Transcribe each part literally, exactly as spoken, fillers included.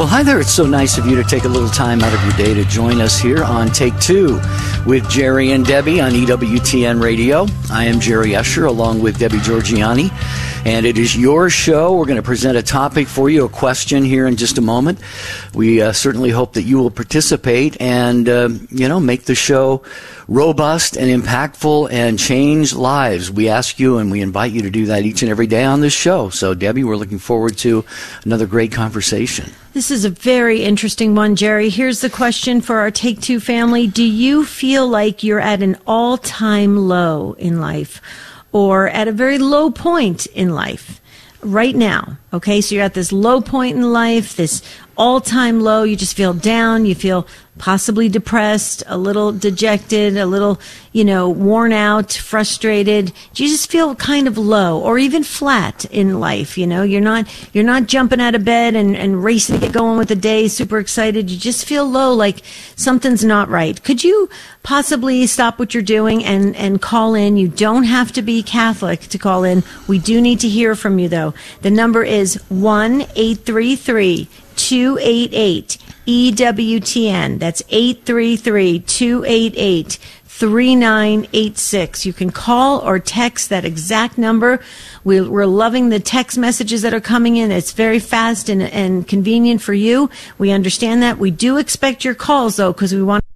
Well, hi there. It's so nice of you to take a little time out of your day to join us here on Take Two with Jerry and Debbie on E W T N Radio. I am Jerry Usher along with Debbie Georgiani, and it is your show. We're going to present a topic for you, a question here in just a moment. We uh, certainly hope that you will participate and, uh, you know, make the show robust and impactful and change lives. We ask you and we invite you to do that each and every day on this show. So, Debbie, we're looking forward to another great conversation. This is a very interesting one, Jerry. Here's the question for our Take Two family. Do you feel like you're at an all-time low in life or at a very low point in life right now? Okay, so you're at this low point in life, this all-time low. You just feel down. You feel possibly depressed, a little dejected, a little, you know, worn out, frustrated. You just feel kind of low or even flat in life. You know, you're not, you're not jumping out of bed and, and racing to get going with the day, super excited. You just feel low, like something's not right. Could you possibly stop what you're doing and, and call in? You don't have to be Catholic to call in. We do need to hear from you, though. The number is one eight three three two eight eight E W T N. That's eight three three two eight eight three nine eight six. You can call or text that exact number. We're, we're loving the text messages that are coming in. It's very fast and, and convenient for you. We understand that. We do expect your calls, though, because we want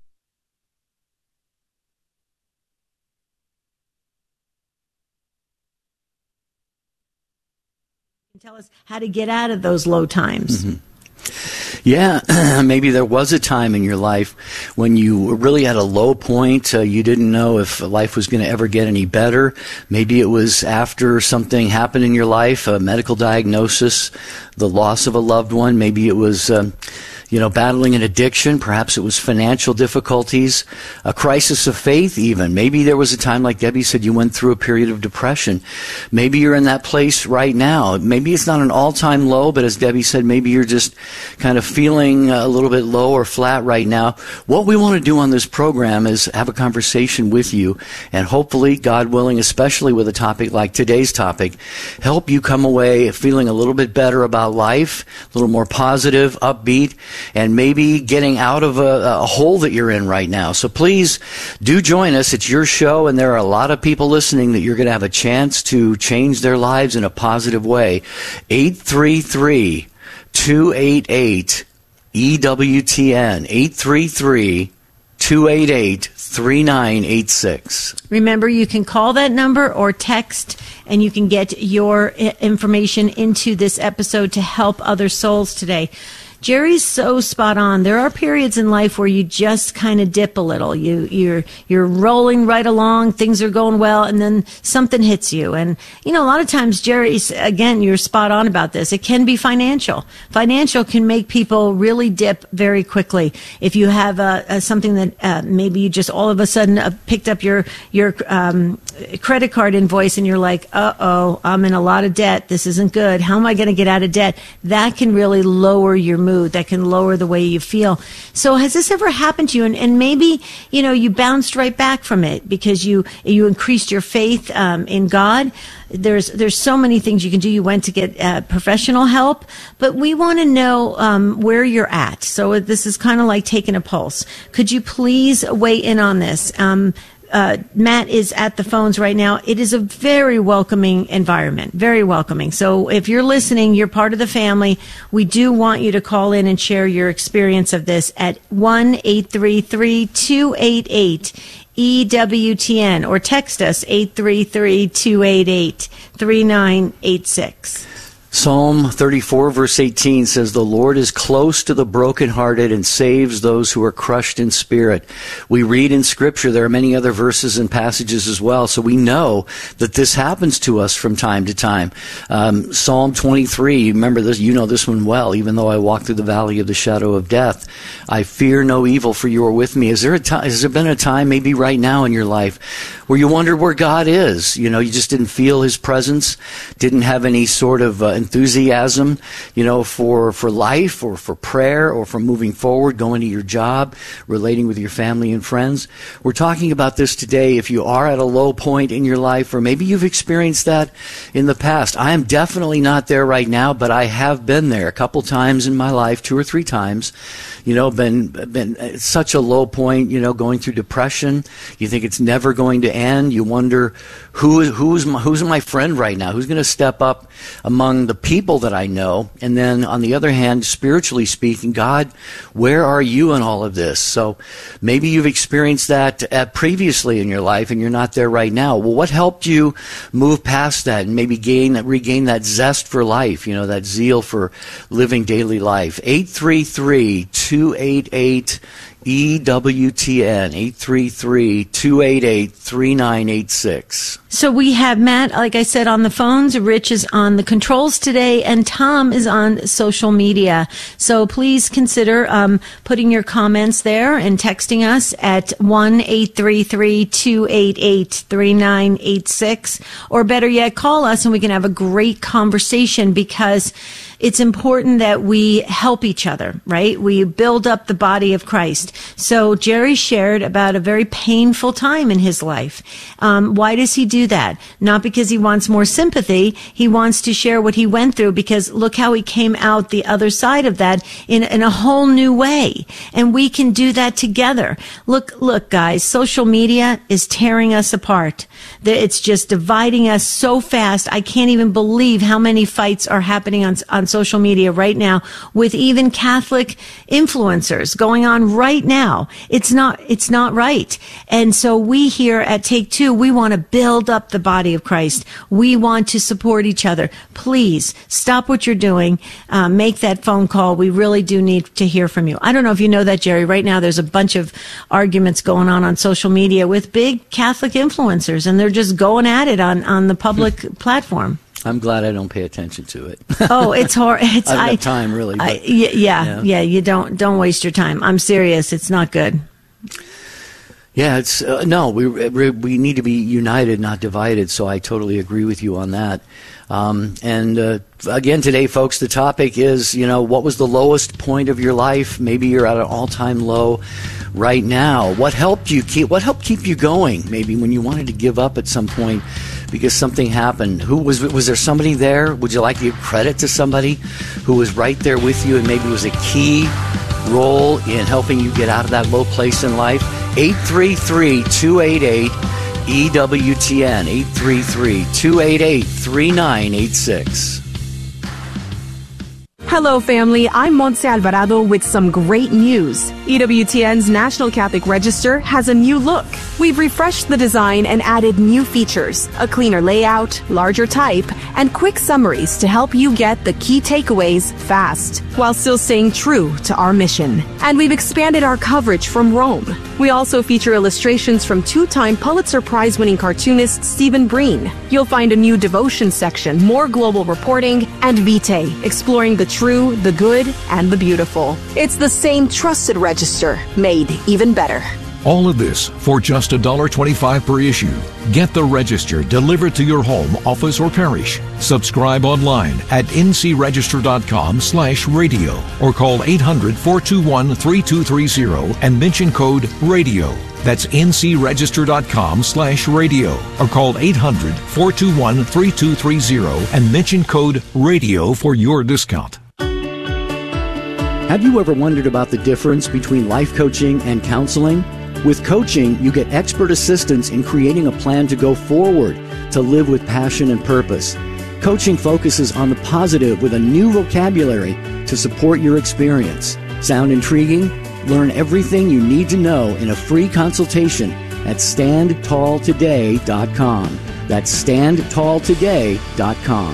to tell us how to get out of those low times. Mm-hmm. Yeah, maybe there was a time in your life when you really had a low point. Uh, you didn't know if life was going to ever get any better. Maybe it was after something happened in your life, a medical diagnosis, the loss of a loved one. Maybe it was, um, you know, battling an addiction. Perhaps it was financial difficulties, a crisis of faith even. Maybe there was a time, like Debbie said, you went through a period of depression. Maybe you're in that place right now. Maybe it's not an all-time low, but as Debbie said, maybe you're just kind of feeling a little bit low or flat right now. What we want to do on this program is have a conversation with you and hopefully, God willing, especially with a topic like today's topic, help you come away feeling a little bit better about life, a little more positive, upbeat, and maybe getting out of a, a hole that you're in right now. So please do join us. It's your show, and there are a lot of people listening that you're going to have a chance to change their lives in a positive way. eight three three two eight eight E W T N. eight three three two eight eight three nine eight six. Remember, you can call that number or text, and you can get your information into this episode to help other souls today. Jerry's so spot on. There are periods in life where you just kind of dip a little. You, you're, you're rolling right along. Things are going well, and then something hits you. And, you know, a lot of times, Jerry's, again, you're spot on about this. It can be financial. Financial can make people really dip very quickly. If you have uh, uh, something that uh, maybe you just all of a sudden uh, picked up your, your um, credit card invoice and you're like, uh-oh, I'm in a lot of debt. This isn't good. How am I going to get out of debt? That can really lower your mood. That can lower the way you feel. So has this ever happened to you? And, and maybe, you know, you bounced right back from it because you you increased your faith um, in God. There's there's so many things you can do. You went to get uh, professional help, but we want to know um, where you're at. So this is kind of like taking a pulse. Could you please weigh in on this? Um, Uh, Matt is at the phones right now. It is a very welcoming environment, very welcoming. So if you're listening, you're part of the family. We do want you to call in and share your experience of this at one eight three three two eight eight E W T N or text us eight three three two eight eight three nine eight six. Psalm thirty-four, verse eighteen says, "The Lord is close to the brokenhearted and saves those who are crushed in spirit." We read in Scripture, there are many other verses and passages as well, so we know that this happens to us from time to time. Um, Psalm twenty-three, remember this, you know this one well. "Even though I walk through the valley of the shadow of death, I fear no evil, for you are with me." Is there a time, has there been a time, maybe right now in your life, where you wondered where God is? You know, you just didn't feel His presence, didn't have any sort of uh, enthusiasm, you know, for, for life or for prayer or for moving forward, going to your job, relating with your family and friends. We're talking about this today if you are at a low point in your life, or maybe you've experienced that in the past. I am definitely not there right now, but I have been there a couple times in my life, two or three times, you know, been, been at such a low point, you know, going through depression. You think it's never going to end. You wonder who is, who's my, who's my friend right now? Who's going to step up among the people that I know? And then on the other hand, spiritually speaking, God, where are you in all of this? So maybe you've experienced that uh, previously in your life and you're not there right now. Well, what helped you move past that and maybe gain, regain that zest for life, you know, that zeal for living daily life? eight three three, two eight eight, E W T N, eight three three, two eight eight, three nine eight six. So we have Matt, like I said, on the phones. Rich is on the controls today, and Tom is on social media. So please consider um, putting your comments there and texting us at one eight three three, two eight eight, three nine eight six. Or better yet, call us and we can have a great conversation, because it's important that we help each other, right? We build up the body of Christ. So Jerry shared about a very painful time in his life. Um, why does he do that? Not because he wants more sympathy. He wants to share what he went through, because look how he came out the other side of that in, in a whole new way. And we can do that together. Look, look, guys, social media is tearing us apart. It's just dividing us so fast. I can't even believe how many fights are happening on, on social media right now, with even Catholic influencers going on right now. It's not, it's not right. And so we here at Take Two, we want to build up the body of Christ. We want to support each other. Please stop what you're doing. Uh, make that phone call. We really do need to hear from you. I don't know if you know that, Jerry. Right now, there's a bunch of arguments going on on social media with big Catholic influencers, and they're just going at it on, on the public platform. I'm glad I don't pay attention to it. Oh, it's hard. It's I don't I, have time, really. But, I, yeah, yeah, yeah, yeah. You don't don't waste your time. I'm serious. It's not good. Yeah, it's uh, no. We we need to be united, not divided. So I totally agree with you on that. Um, and uh, again, today, folks, the topic is, you know, what was the lowest point of your life? Maybe you're at an all-time low right now. What helped you keep? What helped keep you going? Maybe when you wanted to give up at some point because something happened. Who was? Was there somebody there? Would you like to give credit to somebody who was right there with you and maybe was a key role in helping you get out of that low place in life? eight three three, two eight eight, E W T N, eight three three, two eight eight, three nine eight six. Hello, family. I'm Montse Alvarado with some great news. E W T N's National Catholic Register has a new look. We've refreshed the design and added new features, a cleaner layout, larger type, and quick summaries to help you get the key takeaways fast, while still staying true to our mission. And we've expanded our coverage from Rome. We also feature illustrations from two-time Pulitzer Prize-winning cartoonist Stephen Breen. You'll find a new devotion section, more global reporting, and Vitae, exploring the true, the good, and the beautiful. It's the same trusted register, made even better. All of this for just one dollar twenty-five per issue. Get the Register delivered to your home, office, or parish. Subscribe online at ncregister.com slash radio or call eight hundred, four two one, three two three zero and mention code RADIO. That's ncregister.com slash radio or call eight hundred, four two one, three two three zero and mention code RADIO for your discount. Have you ever wondered about the difference between life coaching and counseling? With coaching, you get expert assistance in creating a plan to go forward, to live with passion and purpose. Coaching focuses on the positive with a new vocabulary to support your experience. Sound intriguing? Learn everything you need to know in a free consultation at stand tall today dot com. That's stand tall today dot com.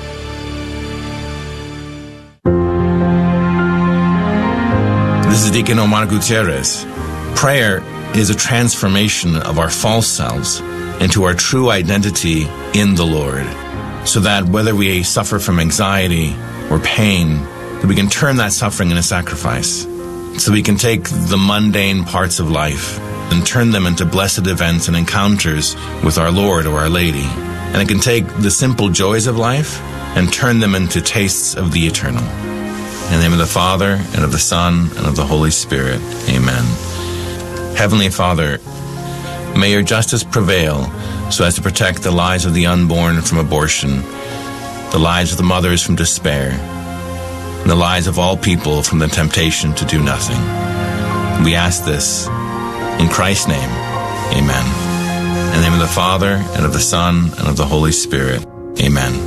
This is Deacon Omar Gutierrez. Prayer is a transformation of our false selves into our true identity in the Lord, so that whether we suffer from anxiety or pain, that we can turn that suffering into sacrifice, so we can take the mundane parts of life and turn them into blessed events and encounters with our Lord or Our Lady. And it can take the simple joys of life and turn them into tastes of the eternal. In the name of the Father, and of the Son, and of the Holy Spirit. Amen. Heavenly Father, may your justice prevail so as to protect the lives of the unborn from abortion, the lives of the mothers from despair, and the lives of all people from the temptation to do nothing. We ask this in Christ's name. Amen. In the name of the Father, and of the Son, and of the Holy Spirit. Amen.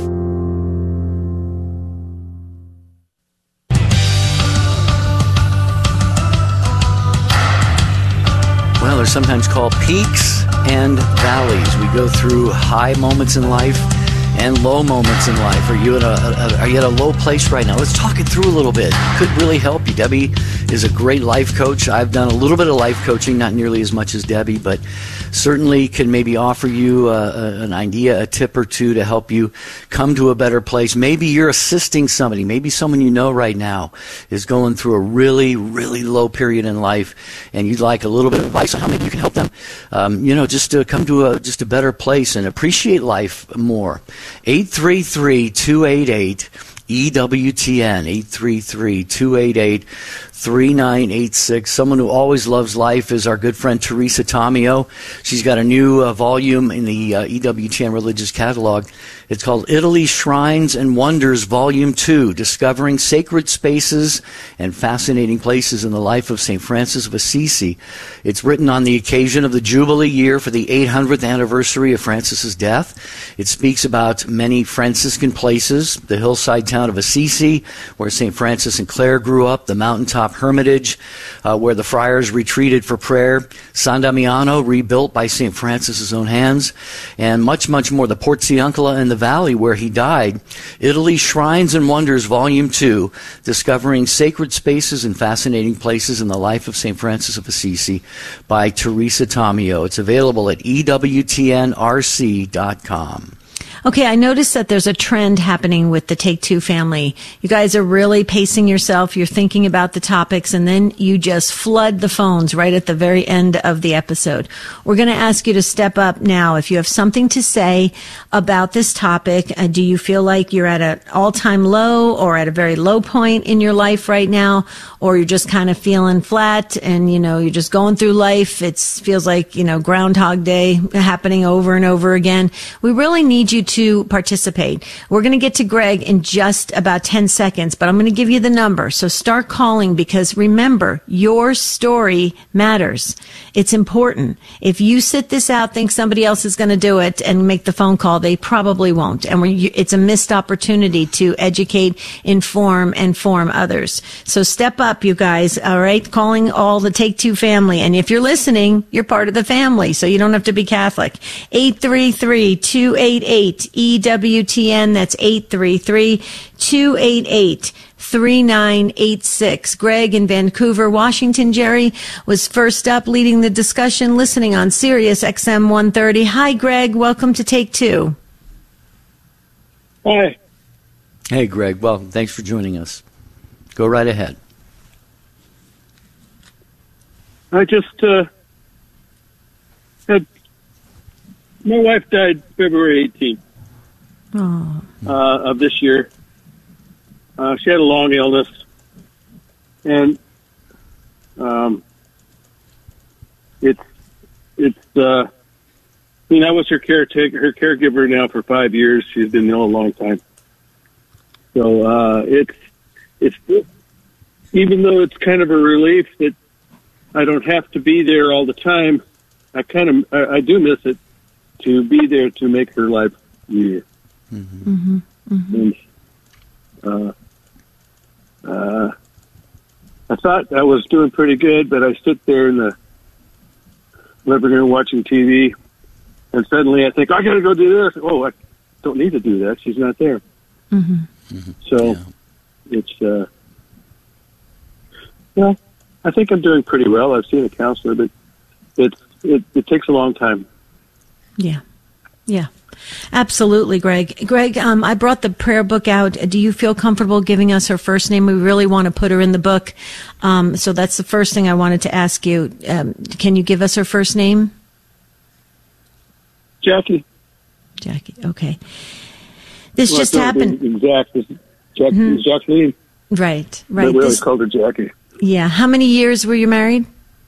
Well, they're sometimes called peaks and valleys. We go through high moments in life and low moments in life. Are you at a, a are you at a low place right now? Let's talk it through a little bit. Could really help you. Debbie is a great life coach. I've done a little bit of life coaching, not nearly as much as Debbie, but certainly can maybe offer you uh, an idea, a tip or two to help you come to a better place. Maybe you're assisting somebody. Maybe someone you know right now is going through a really, really low period in life, and you'd like a little bit of advice on how maybe you can help them. Um, you know, just to come to a just a better place and appreciate life more. eight three three, two eight eight, E W T N, eight three three, two eight eight, three nine eight six. Someone who always loves life is our good friend Teresa Tomeo. She's got a new uh, volume in the uh, E W T N Religious Catalog. It's called Italy Shrines and Wonders, Volume two, Discovering Sacred Spaces and Fascinating Places in the Life of Saint Francis of Assisi. It's written on the occasion of the Jubilee year for the eight hundredth anniversary of Francis's death. It speaks about many Franciscan places, the hillside town of Assisi, where Saint Francis and Clare grew up, the mountaintop hermitage, uh, where the friars retreated for prayer, San Damiano, rebuilt by Saint Francis's own hands, and much, much more. The Porziuncola and the valley where he died. Italy Shrines and Wonders, Volume two, Discovering Sacred Spaces and Fascinating Places in the Life of Saint Francis of Assisi by Teresa Tomeo. It's available at E W T N R C dot com. Okay, I noticed that there's a trend happening with the Take Two family. You guys are really pacing yourself. You're thinking about the topics, and then you just flood the phones right at the very end of the episode. We're going to ask you to step up now. If you have something to say about this topic, uh, do you feel like you're at an all-time low or at a very low point in your life right now, or you're just kind of feeling flat and, you know, you're just going through life. It feels like, you know, Groundhog Day happening over and over again. We really need you to participate. We're going to get to Greg in just about ten seconds, but I'm going to give you the number. So start calling, because remember, your story matters. It's important. If you sit this out, think somebody else is going to do it and make the phone call, they probably won't. And we, it's a missed opportunity to educate, inform, and form others. So step up, you guys. All right. Calling all the Take Two family. And if you're listening, you're part of the family, so you don't have to be Catholic. eight three three, two eight eight, E W T N. That's eight three three, two eight eight, three nine eight six. Greg in Vancouver, Washington. Jerry was first up, leading the discussion, listening on Sirius X M one thirty. Hi, Greg. Welcome to Take Two. Hi. Hey, Greg. Well, thanks for joining us. Go right ahead. I just uh, had my wife died February eighteenth Oh. uh, of this year. Uh, she had a long illness, and um, it's it's. Uh, I mean, I was her caretaker, her caregiver now for five years. She's been ill a long time, so uh, it's it's even though it's kind of a relief that I don't have to be there all the time. I kind of I, I do miss it to be there to make her life easier. Mm-hmm. Mm-hmm. And, uh, uh, I thought I was doing pretty good, but I sit there in the living room watching T V, and suddenly I think, I got to go do this. Oh, I don't need to do that. She's not there. Mm-hmm. Mm-hmm. So Yeah. it's, uh, well, I think I'm doing pretty well. I've seen a counselor, but it's, it, it takes a long time. Yeah. Yeah. Absolutely, Greg. Greg, um, I brought the prayer book out. Do you feel comfortable giving us her first name? We really want to put her in the book. Um, so that's the first thing I wanted to ask you. Um, can you give us her first name? Jackie. Jackie. Okay. This well, just happened. Exact, Jack, mm-hmm. Jacqueline. Right, right. But we always this, called her Jackie. Yeah. How many years were you married?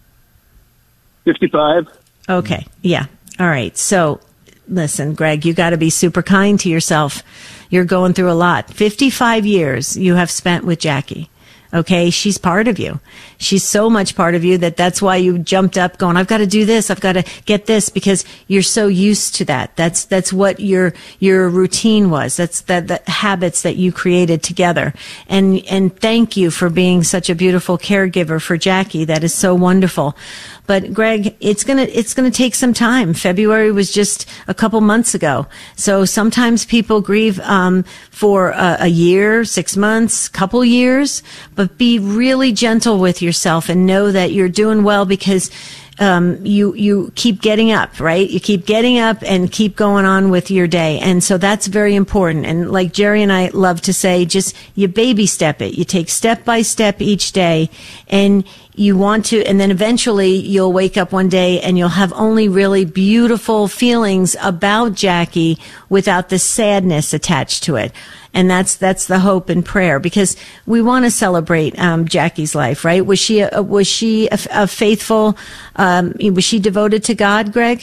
fifty-five. Okay. Yeah. All right. So, listen, Greg, you got to be super kind to yourself. You're going through a lot. fifty-five years you have spent with Jackie. Okay, she's part of you. She's so much part of you that that's why you jumped up going, I've got to do this. I've got to get this, because you're so used to that. That's, that's what your, your routine was. That's that, the habits that you created together. And, and thank you for being such a beautiful caregiver for Jackie. That is so wonderful. But Greg, it's gonna, it's gonna take some time. February was just a couple months ago. So sometimes people grieve, um, for a, a year, six months, couple years, but be really gentle with yourself and know that you're doing well, because um, you you keep getting up, right? You keep getting up and keep going on with your day. And so that's very important. And like Jerry and I love to say, just you baby step it. You take step by step each day, and you want to, and then eventually you'll wake up one day and you'll have only really beautiful feelings about Jackie without the sadness attached to it. And that's, that's the hope and prayer, because we want to celebrate, um, Jackie's life, right? Was she, a, was she a, a faithful, um, was she devoted to God, Greg?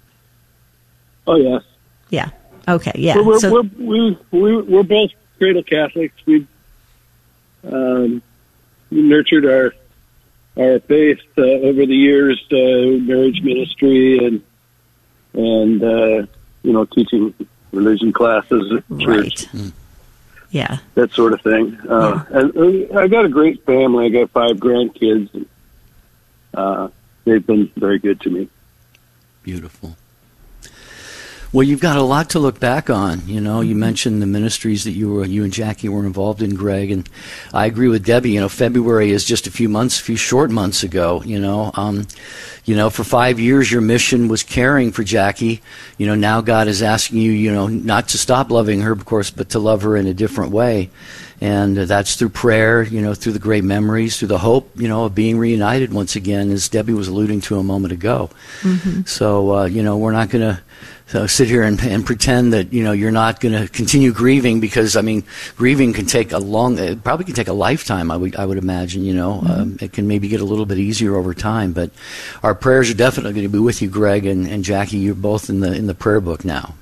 Oh, yes. Yeah. Okay. Yeah. We're, so, we're, we, we, we're both cradle Catholics. We, um, we nurtured our, our faith, uh, over the years, uh, marriage ministry and, and, uh, you know, teaching religion classes at church. Right. Mm. Yeah. That sort of thing. Uh, yeah. And uh, I got a great family. I got five grandkids. And, uh, they've been very good to me. Beautiful. Well, you've got a lot to look back on. You know, you mentioned the ministries that you were, you and Jackie were involved in, Greg, and I agree with Debbie. You know, February is just a few months, a few short months ago. You know, um, you know, for five years your mission was caring for Jackie. You know, now God is asking you, you know, not to stop loving her, of course, but to love her in a different way. And that's through prayer, you know, through the great memories, through the hope, you know, of being reunited once again, as Debbie was alluding to a moment ago. Mm-hmm. So, uh, you know, we're not going to So sit here and, and pretend that, you know, you're not going to continue grieving, because, I mean, grieving can take a long, it probably can take a lifetime, I would, I would imagine, you know. Mm-hmm. Um, it can maybe get a little bit easier over time, but our prayers are definitely going to be with you, Greg, and, and Jackie. You're both in the in the prayer book now.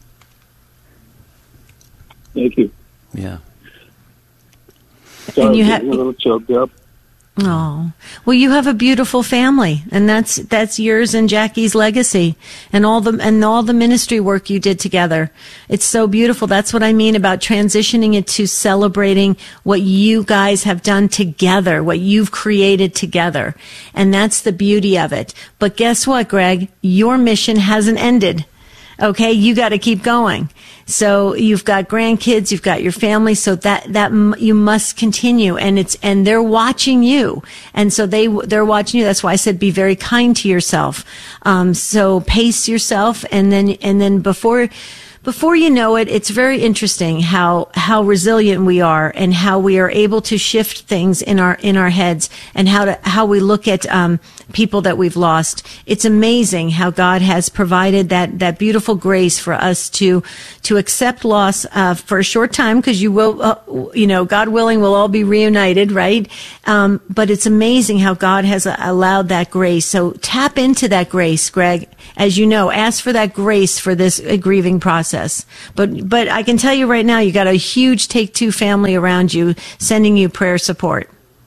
Thank you. Yeah. Sorry, and you have a little choked up. Oh, well, you have a beautiful family, and that's that's yours and Jackie's legacy, and all the and all the ministry work you did together. It's so beautiful. That's what I mean about transitioning it to celebrating what you guys have done together, what you've created together, and that's the beauty of it. But guess what, Greg? Your mission hasn't ended. Okay, you got to keep going. So you've got grandkids, you've got your family, so that that you must continue, and it's and they're watching you, and so they they're watching you. That's why I said be very kind to yourself. Um, so pace yourself, and then and then before. Before you know it, it's very interesting how, how resilient we are, and how we are able to shift things in our, in our heads, and how to, how we look at, um, people that we've lost. It's amazing how God has provided that, that beautiful grace for us to, to accept loss, uh, for a short time, because you will, uh, you know, God willing, we'll all be reunited, right? Um, but it's amazing how God has allowed that grace. So tap into that grace, Greg. As you know, ask for that grace for this uh, grieving process. But but I can tell you right now, you got a huge Take Two family around you sending you prayer support.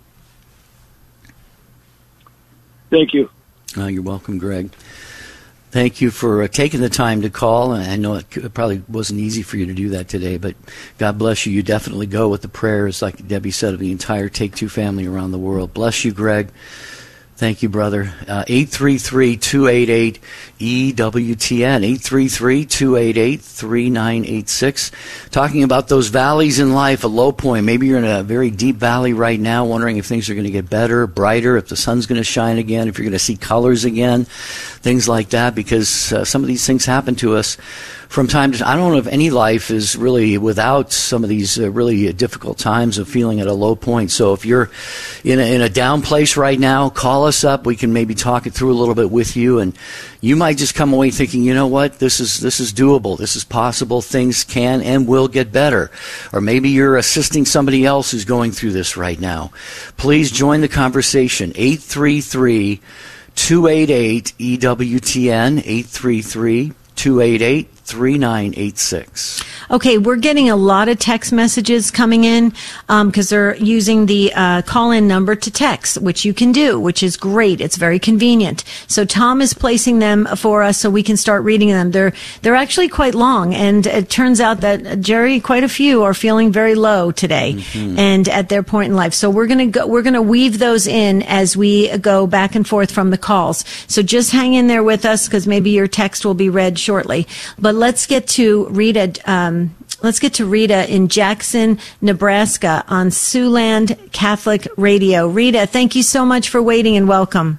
Thank you. Oh, you're welcome, Greg. Thank you for uh, taking the time to call. And I know it, it probably wasn't easy for you to do that today, but God bless you. You definitely go with the prayers, like Debbie said, of the entire Take Two family around the world. Bless you, Greg. Thank you, brother. Uh, eight three three, two eight eight, E W T N, eight three three, two eight eight, three nine eight six. Talking about those valleys in life, a low point. Maybe you're in a very deep valley right now, wondering if things are going to get better, brighter, if the sun's going to shine again, if you're going to see colors again, things like that, because uh, some of these things happen to us from time to time, I don't know if any life is really without some of these uh, really difficult times of feeling at a low point. So if you're in a, in a down place right now, call us up. We can maybe talk it through a little bit with you, and you might just come away thinking, you know what, this is this is doable. This is possible. Things can and will get better. Or maybe you're assisting somebody else who's going through this right now. Please join the conversation. eight three three, two eight eight, E W T N, eight three three, two eight eight, three nine eight six. Okay, we're getting a lot of text messages coming in because um, they're using the uh, call-in number to text, which you can do, which is great. It's very convenient. So Tom is placing them for us so we can start reading them. They're they're actually quite long, and it turns out that, uh, Jerry, quite a few are feeling very low today mm-hmm. and at their point in life. So we're gonna go, we're gonna weave those in as we go back and forth from the calls. So just hang in there with us because maybe your text will be read shortly. But let's get to Rita. Um, let's get to Rita in Jackson, Nebraska, on Siouxland Catholic Radio. Rita, thank you so much for waiting and welcome.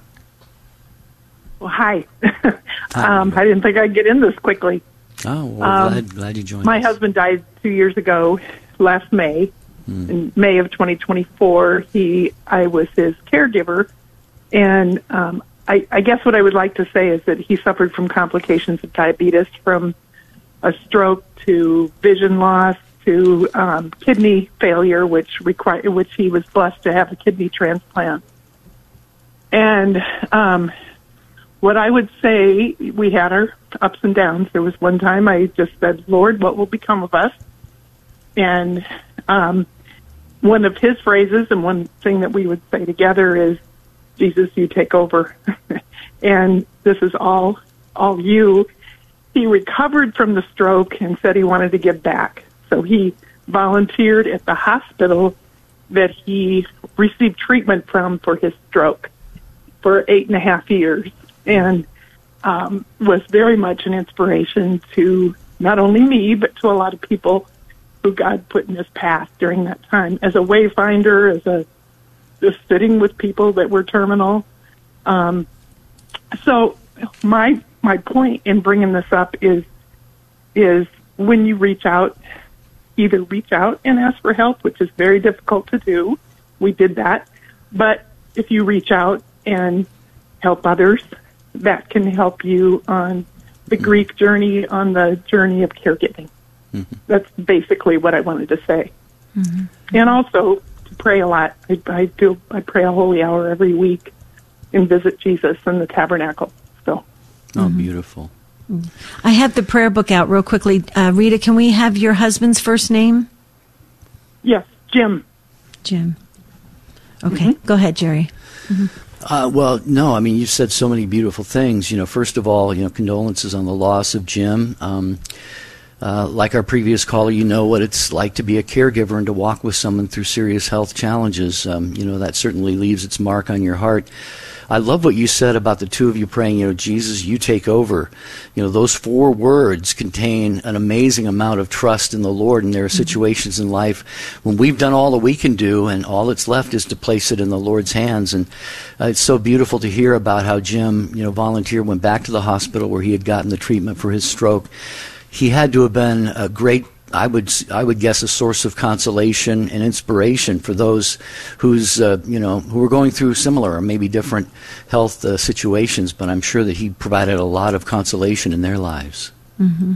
Well, hi. um, I didn't think I'd get in this quickly. Oh, well, um, glad, glad you joined. My us. husband died two years ago, last May, mm. in May of twenty twenty-four. He, I was his caregiver, and um, I, I guess what I would like to say is that he suffered from complications of diabetes, from a stroke to vision loss to um, kidney failure, which require which he was blessed to have a kidney transplant. And um, what I would say, we had our ups and downs. There was one time I just said, "Lord, what will become of us?" And um, one of his phrases, and one thing that we would say together is, "Jesus, you take over," and this is all all you. He recovered from the stroke and said he wanted to give back. So he volunteered at the hospital that he received treatment from for his stroke for eight and a half years, and um, was very much an inspiration to not only me, but to a lot of people who God put in his path during that time as a wayfinder, as a just sitting with people that were terminal. Um, so my my point in bringing this up is is when you reach out, either reach out and ask for help, which is very difficult to do. We did that. But if you reach out and help others, that can help you on the Greek journey, on the journey of caregiving. Mm-hmm. That's basically what I wanted to say. Mm-hmm. And also to pray a lot. I, I do. I pray a holy hour every week and visit Jesus in the tabernacle. So. Oh, mm-hmm. Beautiful. I have the prayer book out real quickly. Uh, Rita, can we have your husband's first name? Yes, Jim. Jim. Okay, mm-hmm. Go ahead, Jerry. Mm-hmm. Uh, well, no, I mean, you said so many beautiful things. You know, first of all, you know, condolences on the loss of Jim. Um, uh, like our previous caller, you know what it's like to be a caregiver and to walk with someone through serious health challenges. Um, you know, that certainly leaves its mark on your heart. I love what you said about the two of you praying, you know, Jesus, you take over. You know, those four words contain an amazing amount of trust in the Lord, and there are situations in life when we've done all that we can do, and all that's left is to place it in the Lord's hands. And uh, it's so beautiful to hear about how Jim, you know, volunteered, went back to the hospital where he had gotten the treatment for his stroke. He had to have been a great, I would I would guess, a source of consolation and inspiration for those who's uh, you know who were going through similar or maybe different health uh, situations. But I'm sure that he provided a lot of consolation in their lives. Mm-hmm.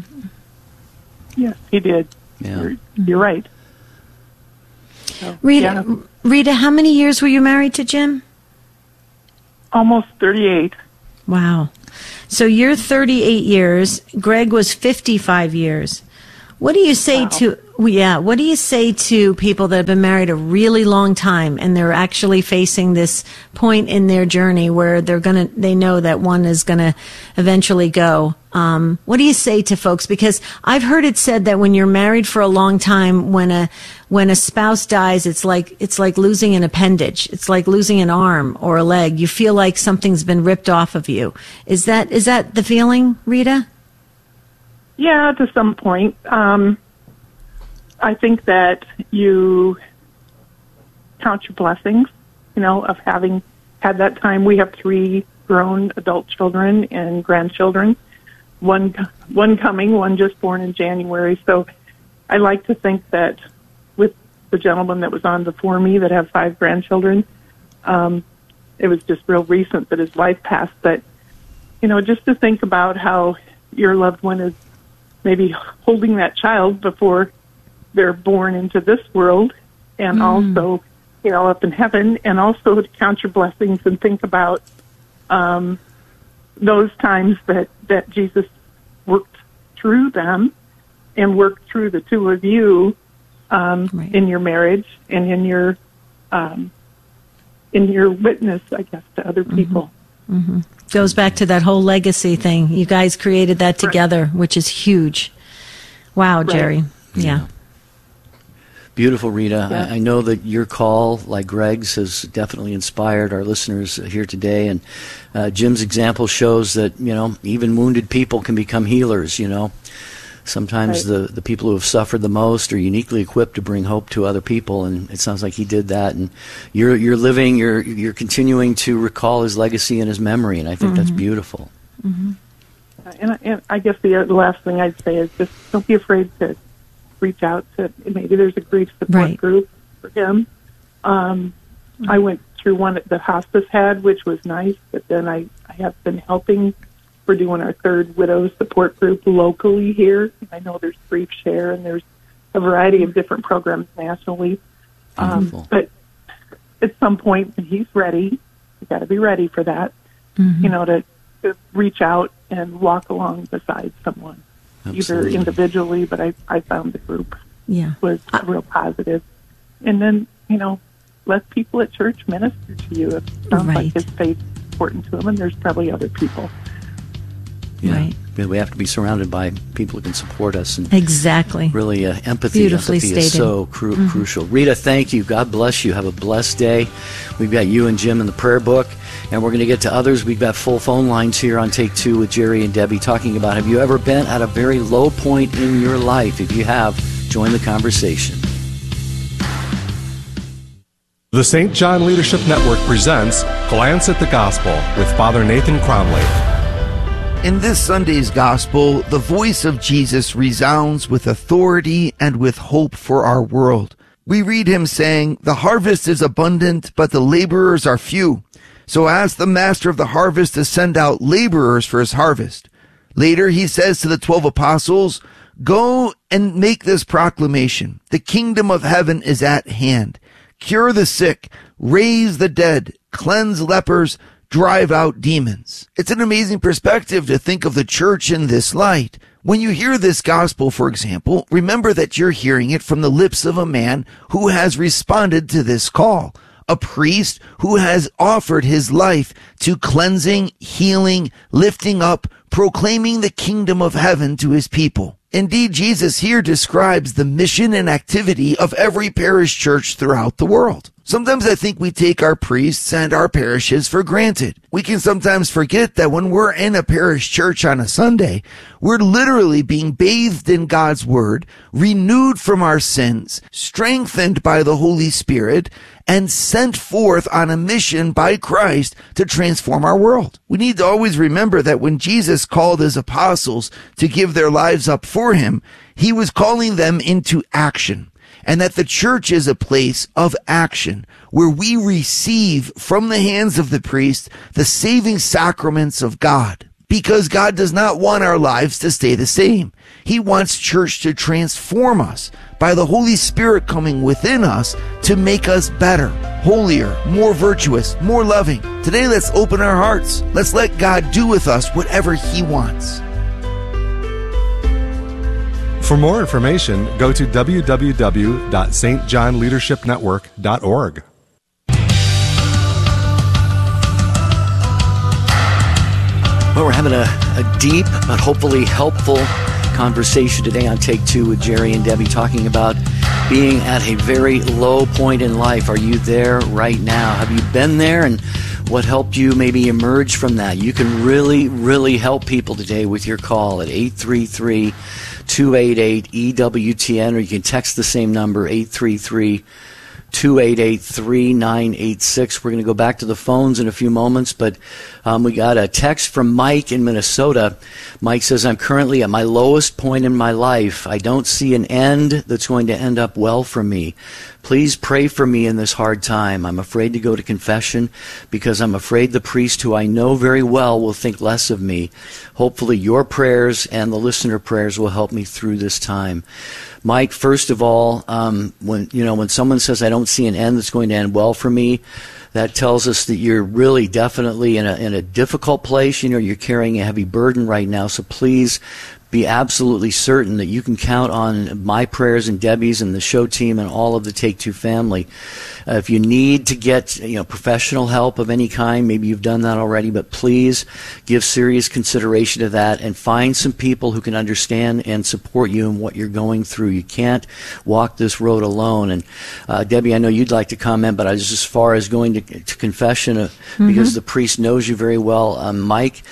Yes, he did. Yeah, you're, you're right. So, Rita, yeah. Rita, how many years were you married to Jim? Almost thirty-eight. Wow. So you're thirty-eight years. Greg was fifty-five years. What do you say wow. to, yeah, what do you say to people that have been married a really long time and they're actually facing this point in their journey where they're going to, they know that one is going to eventually go? Um, what do you say to folks? Because I've heard it said that when you're married for a long time, when a, when a spouse dies, it's like, it's like losing an appendage. It's like losing an arm or a leg. You feel like something's been ripped off of you. Is that, is that the feeling, Rita? Yeah, to some point. Um, I think that you count your blessings, you know, of having had that time. We have three grown adult children and grandchildren. one one coming, one just born in January. So I like to think that with the gentleman that was on before me that have five grandchildren, um, it was just real recent that his wife passed. But, you know, just to think about how your loved one is maybe holding that child before they're born into this world, and mm. also, you know, up in heaven, and also to count your blessings and think about um, those times that, that Jesus worked through them and worked through the two of you um, right. in your marriage and in your um, in your witness, I guess, to other people. Mm-hmm. Mm-hmm. Goes back to that whole legacy thing. You guys created that together, right. which is huge. Wow, Jerry. Right. Yeah. yeah. Beautiful, Rita. Yeah. I, I know that your call, like Greg's, has definitely inspired our listeners here today. And uh, Jim's example shows that, you know, even wounded people can become healers, you know. Sometimes right. the, the people who have suffered the most are uniquely equipped to bring hope to other people, and it sounds like he did that. And you're you're living, you're you're continuing to recall his legacy and his memory, and I think mm-hmm. that's beautiful. Mm-hmm. And, and I guess the last thing I'd say is just don't be afraid to reach out to, maybe there's a grief support right. group for him. Um, mm-hmm. I went through one that the hospice had, which was nice, but then I, I have been helping. We're doing our third widow support group locally here. I know there's Grief Share, and there's a variety of different programs nationally. Um, but at some point, when he's ready, you got to be ready for that, mm-hmm. you know, to, to reach out and walk along beside someone. Absolutely. Either individually, but I, I found the group yeah. was uh, real positive. And then, you know, let people at church minister to you. It sounds right. like his faith is important to him, and there's probably other people. Yeah. Right. We have to be surrounded by people who can support us. And exactly. Really, uh, empathy, Beautifully empathy stated. is so cru- mm-hmm. crucial. Rita, thank you. God bless you. Have a blessed day. We've got you and Jim in the prayer book, and we're going to get to others. We've got full phone lines here on Take Two with Jerry and Debbie talking about, have you ever been at a very low point in your life? If you have, join the conversation. The Saint John Leadership Network presents Glance at the Gospel with Father Nathan Cromley. In this Sunday's Gospel, the voice of Jesus resounds with authority and with hope for our world. We read him saying, "The harvest is abundant, but the laborers are few. So ask the master of the harvest to send out laborers for his harvest." Later, he says to the twelve apostles, "Go and make this proclamation. The kingdom of heaven is at hand. Cure the sick, raise the dead, cleanse lepers, drive out demons." It's an amazing perspective to think of the church in this light. When you hear this gospel, for example, remember that you're hearing it from the lips of a man who has responded to this call, a priest who has offered his life to cleansing, healing, lifting up, proclaiming the kingdom of heaven to his people. Indeed, Jesus here describes the mission and activity of every parish church throughout the world. Sometimes I think we take our priests and our parishes for granted. We can sometimes forget that when we're in a parish church on a Sunday, we're literally being bathed in God's Word, renewed from our sins, strengthened by the Holy Spirit, and sent forth on a mission by Christ to transform our world. We need to always remember that when Jesus called his apostles to give their lives up for him, he was calling them into action. And that the church is a place of action where we receive from the hands of the priest the saving sacraments of God. Because God does not want our lives to stay the same. He wants church to transform us by the Holy Spirit coming within us to make us better, holier, more virtuous, more loving. Today, let's open our hearts. Let's let God do with us whatever he wants. For more information, go to w w w dot s t john leadership network dot org. Well, we're having a, a deep but hopefully helpful conversation today on Take Two with Jerry and Debbie, talking about being at a very low point in life. Are you there right now? Have you been there, and what helped you maybe emerge from that? You can really, really help people today with your call at eight three three, two eight eight, E W T N, or you can text the same number, eight three three, two eight eight, three nine eight six. We're going to go back to the phones in a few moments, but um, we got a text from Mike in Minnesota. Mike says, I'm currently at my lowest point in my life. I don't see an end that's going to end up well for me. Please pray for me in this hard time. I'm afraid to go to confession because I'm afraid the priest who I know very well will think less of me. Hopefully your prayers and the listener prayers will help me through this time. Mike, first of all, um, when you know when someone says, I don't see an end that's going to end well for me, that tells us that you're really definitely in a in a difficult place. You know, you're carrying a heavy burden right now. So please be absolutely certain that you can count on my prayers and Debbie's and the show team and all of the Take Two family. Uh, if you need to get you know professional help of any kind, maybe you've done that already, but please give serious consideration to that and find some people who can understand and support you in what you're going through. You can't walk this road alone. And uh, Debbie, I know you'd like to comment, but I just as far as going to, to confession, uh, mm-hmm. because the priest knows you very well, um, Mike,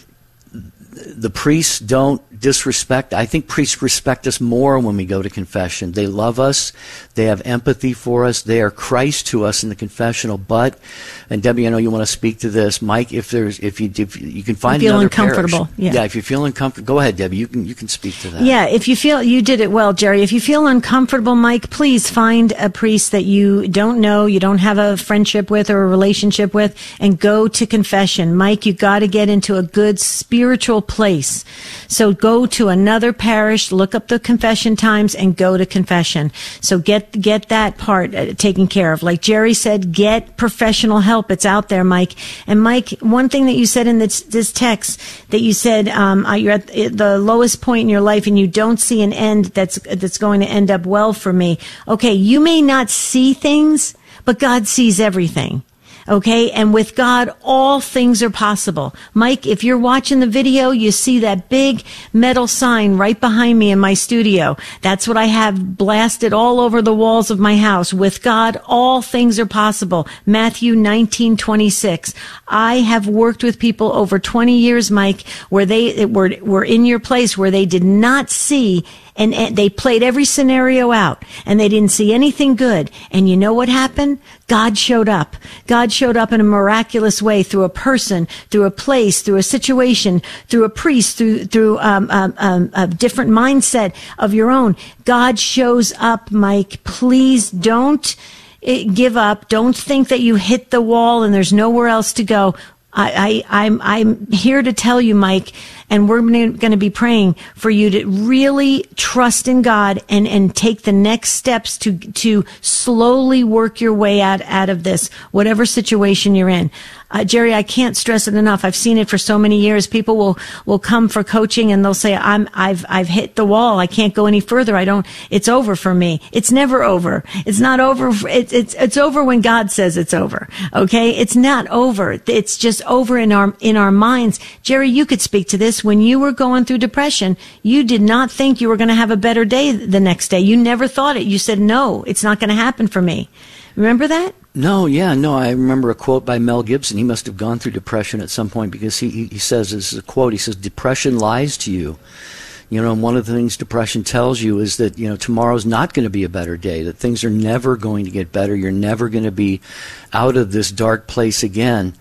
the priests don't disrespect. I think priests respect us more when we go to confession. They love us. They have empathy for us. They are Christ to us in the confessional. But, and Debbie, I know you want to speak to this. Mike, if there's, if you, if you can find you feel another uncomfortable. parish. Yeah. yeah, if you feel uncomfortable, go ahead, Debbie. You can, you can speak to that. Yeah, if you feel, you did it well, Jerry. If you feel uncomfortable, Mike, please find a priest that you don't know, you don't have a friendship with or a relationship with, and go to confession. Mike, you got to get into a good spiritual place. So go to another parish, look up the confession times, and go to confession. So get get that part uh, taken care of. Like Jerry said, get professional help. It's out there, Mike. And Mike, one thing that you said in this, this text, that you said um, you're at the lowest point in your life and you don't see an end that's that's going to end up well for me. Okay, you may not see things, but God sees everything. Okay, and with God, all things are possible. Mike, if you're watching the video, you see that big metal sign right behind me in my studio. That's what I have blasted all over the walls of my house. With God, all things are possible. Matthew nineteen twenty-six. I have worked with people over twenty years, Mike, where they were, were in your place where they did not see. And, and they played every scenario out, and they didn't see anything good. And you know what happened? God showed up. God showed up in a miraculous way through a person, through a place, through a situation, through a priest, through through um, um, um, a different mindset of your own. God shows up, Mike. Please don't give up. Don't think that you hit the wall and there's nowhere else to go. I, I, I'm, I'm here to tell you, Mike, and we're going to be praying for you to really trust in God and, and take the next steps to, to slowly work your way out, out of this, whatever situation you're in. Uh, Jerry, I can't stress it enough. I've seen it for so many years. People will, will come for coaching and they'll say, I'm, I've, I've hit the wall. I can't go any further. I don't, it's over for me. It's never over. It's not over. It's, it's, it's over when God says it's over. Okay. It's not over. It's just over in our, in our minds. Jerry, you could speak to this. When you were going through depression, you did not think you were going to have a better day the next day. You never thought it. You said, no, it's not going to happen for me. Remember that? No, yeah, no, I remember a quote by Mel Gibson. He must have gone through depression at some point because he, he says, this is a quote, he says, depression lies to you. You know, and one of the things depression tells you is that, you know, tomorrow's not going to be a better day, that things are never going to get better. You're never going to be out of this dark place again.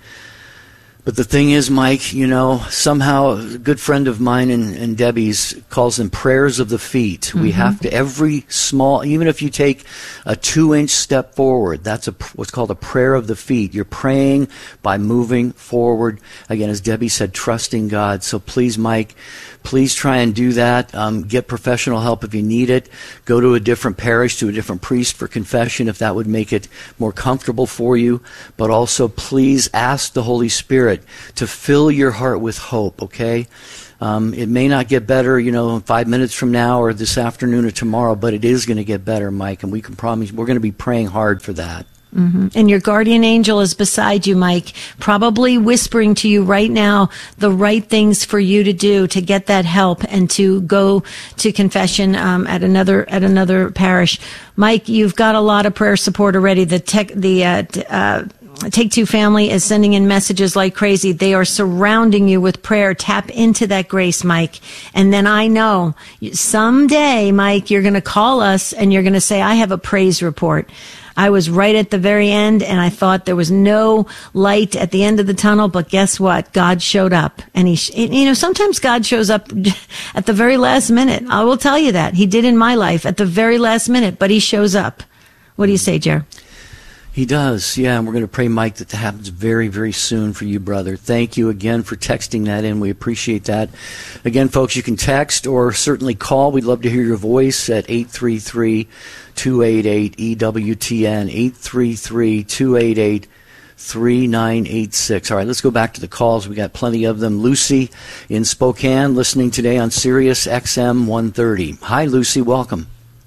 But the thing is, Mike, you know, somehow a good friend of mine and, and Debbie's calls them prayers of the feet. Mm-hmm. We have to, every small, even if you take a two-inch step forward, that's a, what's called a prayer of the feet. You're praying by moving forward. Again, as Debbie said, trusting God. So please, Mike, please try and do that. Um, get professional help if you need it. Go to a different parish, to a different priest for confession if that would make it more comfortable for you. But also, please ask the Holy Spirit to fill your heart with hope, okay? Um, it may not get better, you know, five minutes from now or this afternoon or tomorrow, but it is going to get better, Mike, and we can promise we're going to be praying hard for that. Mm-hmm. And your guardian angel is beside you, Mike, probably whispering to you right now the right things for you to do to get that help and to go to confession um, at another at another parish. Mike, you've got a lot of prayer support already. The tech, the uh, uh, Take Two family is sending in messages like crazy. They are surrounding you with prayer. Tap into that grace, Mike. And then I know someday, Mike, you're going to call us and you're going to say, I have a praise report. I was right at the very end, and I thought there was no light at the end of the tunnel, but guess what? God showed up. And he, you know, sometimes God shows up at the very last minute. I will tell you that. He did in my life at the very last minute, but he shows up. What do you say, Jer? He does, yeah, and we're going to pray, Mike, that that happens very, very soon for you, brother. Thank you again for texting that in. We appreciate that. Again, folks, you can text or certainly call. We'd love to hear your voice at eight three three, two eight eight, E W T N, eight three three, two eight eight, three nine eight six. All right, let's go back to the calls. We got plenty of them. Lucy in Spokane, listening today on Sirius X M one thirty. Hi, Lucy. Welcome.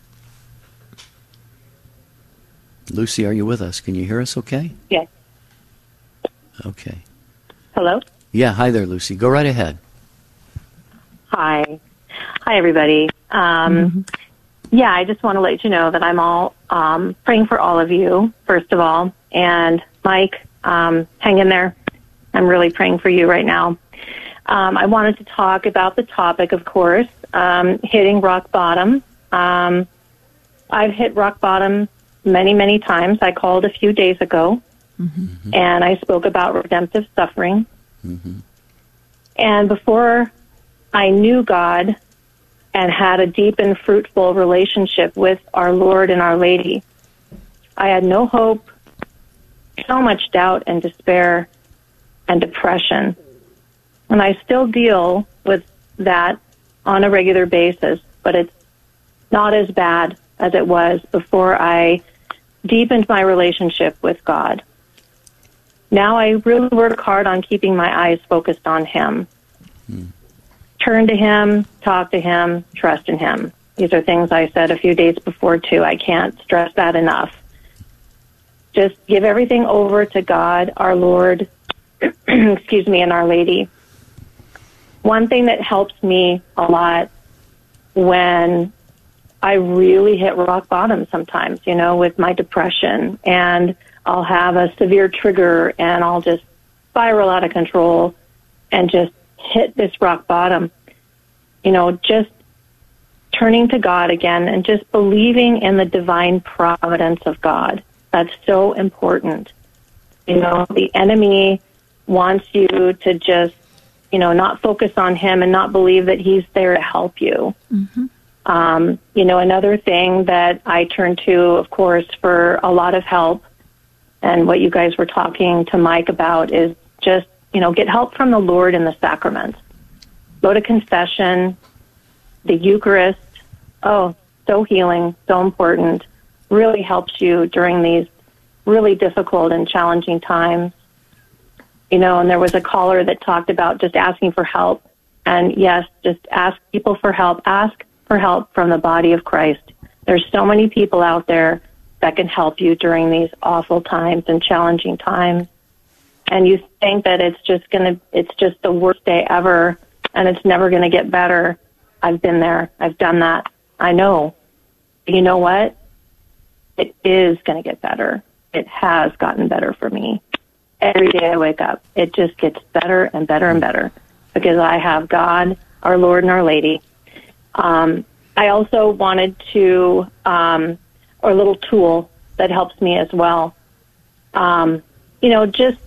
Lucy, are you with us? Can you hear us okay? Yes. Okay. Hello? Yeah, hi there, Lucy. Go right ahead. Hi. Hi, everybody. Um, mm-hmm. Yeah, I just want to let you know that I'm all um, praying for all of you, first of all. And Mike, um, hang in there. I'm really praying for you right now. Um, I wanted to talk about the topic, of course, um, hitting rock bottom. Um, I've hit rock bottom many, many times. I called a few days ago, mm-hmm. and I spoke about redemptive suffering. Mm-hmm. And before I knew God and had a deep and fruitful relationship with our Lord and Our Lady, I had no hope, so much doubt and despair and depression. And I still deal with that on a regular basis, but it's not as bad as it was before I deepened my relationship with God. Now I really work hard on keeping my eyes focused on Him. Mm. Turn to Him, talk to Him, trust in Him. These are things I said a few days before, too. I can't stress that enough. Just give everything over to God, our Lord, excuse me, and Our Lady. One thing that helps me a lot when I really hit rock bottom sometimes, you know, with my depression, and I'll have a severe trigger and I'll just spiral out of control and just hit this rock bottom. You know, just turning to God again and just believing in the divine providence of God. That's so important. You know, the enemy wants you to just, you know, not focus on Him and not believe that He's there to help you. Mm-hmm. Um, you know, another thing that I turn to, of course, for a lot of help, and what you guys were talking to Mike about, is just, you know, get help from the Lord in the sacraments. Go to confession, the Eucharist. Oh, so healing, so important. Really helps you during these really difficult and challenging times. You know, and there was a caller that talked about just asking for help. And yes, just ask people for help. Ask for help from the body of Christ. There's so many people out there that can help you during these awful times and challenging times. And you think that it's just going to, it's just the worst day ever and it's never going to get better. I've been there. I've done that. I know. You know what? It is going to get better. It has gotten better for me. Every day I wake up, it just gets better and better and better because I have God, our Lord and Our Lady. Um, I also wanted to, um, or a little tool that helps me as well. Um, you know, just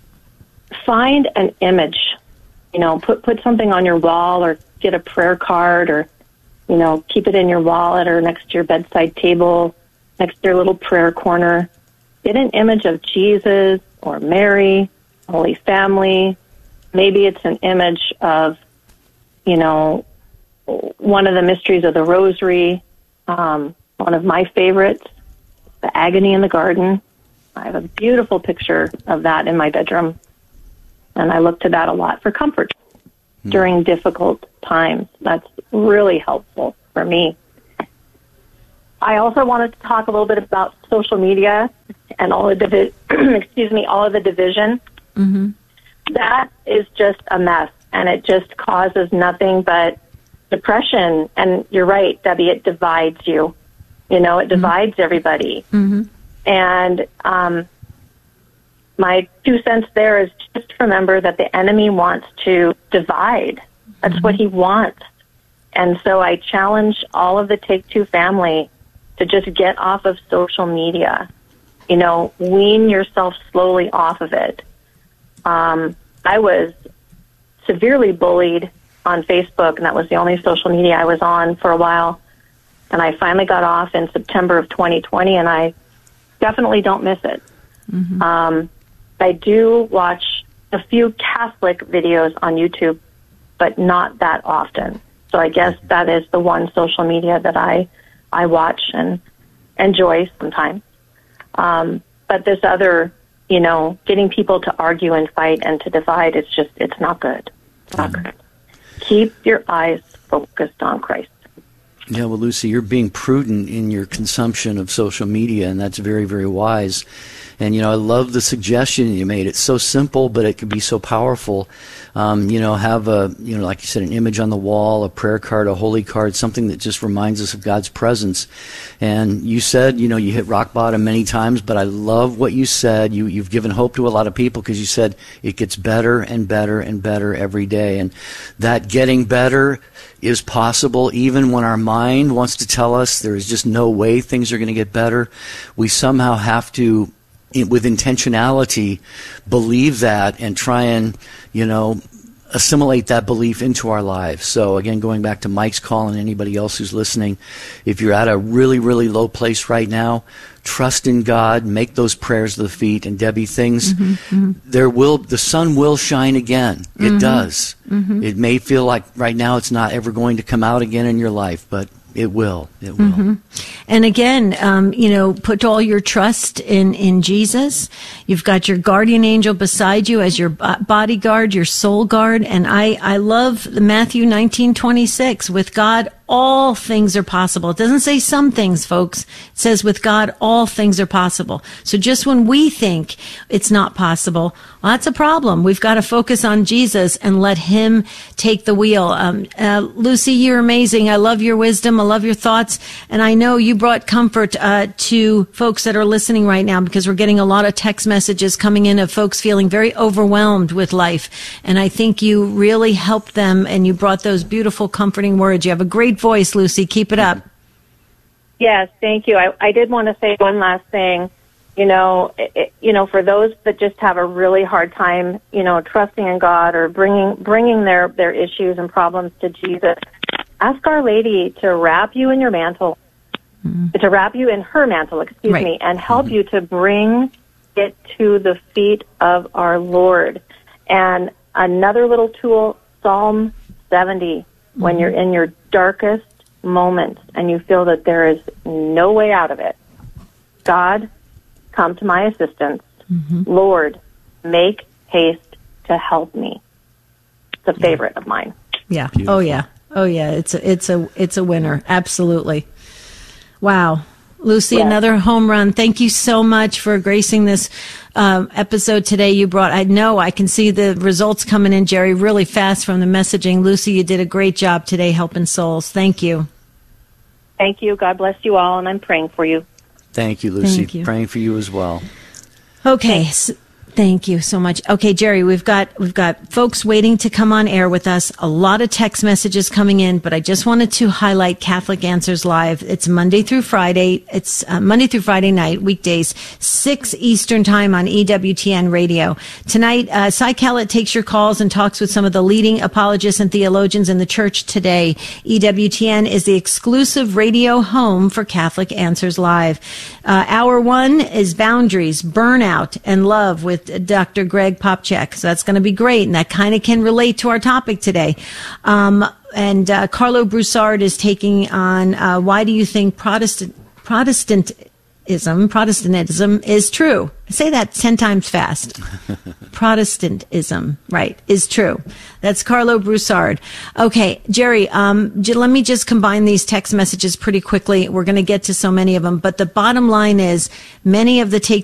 find an image, you know, put, put something on your wall or get a prayer card or, you know, keep it in your wallet or next to your bedside table, next to your little prayer corner. Get an image of Jesus or Mary, Holy Family. Maybe it's an image of, you know, one of the mysteries of the Rosary, um, one of my favorites, the Agony in the Garden. I have a beautiful picture of that in my bedroom, and I look to that a lot for comfort mm. during difficult times. That's really helpful for me. I also wanted to talk a little bit about social media and all the divi- excuse me, all of the division. Mm-hmm. That is just a mess, and it just causes nothing but depression. And you're right, Debbie, it divides you. You know, it divides mm-hmm. everybody. Mm-hmm. And um, my two cents there is just remember that the enemy wants to divide. That's mm-hmm. what he wants. And so I challenge all of the Take Two family to just get off of social media. you know, wean yourself slowly off of it. Um, I was severely bullied on Facebook, and that was the only social media I was on for a while. And I finally got off in September of twenty twenty, and I definitely don't miss it. Mm-hmm. Um, I do watch a few Catholic videos on YouTube, but not that often. So I guess that is the one social media that I I watch and enjoy sometimes. Um, but this other, you know, getting people to argue and fight and to divide, it's just, it's not good. It's not mm-hmm. good. Keep your eyes focused on Christ. Yeah, well, Lucy, you're being prudent in your consumption of social media, and that's very, very wise. And, you know, I love the suggestion you made. It's so simple, but it can be so powerful. Um, you know, have a, you know, like you said, an image on the wall, a prayer card, a holy card, something that just reminds us of God's presence. And you said, you know, you hit rock bottom many times, but I love what you said. You, you've given hope to a lot of people because you said it gets better and better and better every day. And that getting better is possible even when our mind wants to tell us there is just no way things are going to get better. We somehow have to, with intentionality, believe that and try and, you know, assimilate that belief into our lives. So again, going back to Mike's call and anybody else who's listening, if you're at a really, really low place right now, trust in God, make those prayers to the feet. And Debbie, things, mm-hmm, mm-hmm. there will, the sun will shine again. It mm-hmm. does. Mm-hmm. It may feel like right now it's not ever going to come out again in your life, but it will. It will. Mm-hmm. And again, um, you know, put all your trust in, in Jesus. You've got your guardian angel beside you as your bodyguard, your soul guard. And I, I love Matthew nineteen twenty-six. With God, all things are possible. It doesn't say some things, folks. It says with God, all things are possible. So just when we think it's not possible, well, that's a problem. We've got to focus on Jesus and let him take the wheel. Um, uh, Lucy, you're amazing. I love your wisdom. I love your thoughts. And I know you brought comfort uh, to folks that are listening right now, because we're getting a lot of text messages coming in of folks feeling very overwhelmed with life. And I think you really helped them, and you brought those beautiful, comforting words. You have a great voice, Lucy. Keep it up. Yes, thank you. I, I did want to say one last thing. You know, it, you know, for those that just have a really hard time, you know, trusting in God or bringing bringing their, their issues and problems to Jesus, ask Our Lady to wrap you in your mantle, mm-hmm. to wrap you in her mantle, excuse right. me, and help mm-hmm. you to bring it to the feet of our Lord. And another little tool, Psalm seventy, mm-hmm. when you're in your darkest moments and you feel that there is no way out of it, God, come to my assistance. Mm-hmm. Lord, make haste to help me. It's a favorite yeah. of mine. Yeah. Beautiful. Oh yeah. Oh yeah. It's a, it's a, it's a winner. Absolutely. Wow. Lucy, yes. another home run. Thank you so much for gracing this um, episode today. You brought, I know I can see the results coming in, Jerry, really fast from the messaging. Lucy, you did a great job today helping souls. Thank you. Thank you. God bless you all. And I'm praying for you. Thank you, Lucy. Thank you. Praying for you as well. Okay. So, thank you so much. Okay, Jerry, we've got we've got folks waiting to come on air with us. A lot of text messages coming in, but I just wanted to highlight Catholic Answers Live. It's Monday through Friday. It's uh, Monday through Friday night, weekdays, six Eastern time on E W T N Radio. Tonight, uh, Cy Kellett takes your calls and talks with some of the leading apologists and theologians in the church today. E W T N is the exclusive radio home for Catholic Answers Live. Uh, hour one is Boundaries, Burnout, and Love with Doctor Greg Popchak. So that's going to be great. And that kind of can relate to our topic today. Um, and uh, Carlo Broussard is taking on uh, why do you think Protestant Protestantism, Protestantism is true? Say that ten times fast. Protestantism, right, is true. That's Carlo Broussard. Okay, Jerry, um, j- let me just combine these text messages pretty quickly. We're going to get to so many of them. But the bottom line is many of the take